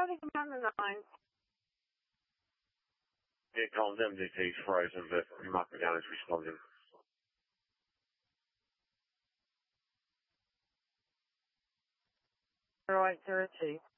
think I'm on the line. Yeah, Colin, MDT's frozen, but Mark McGowan is responding. Right, 30.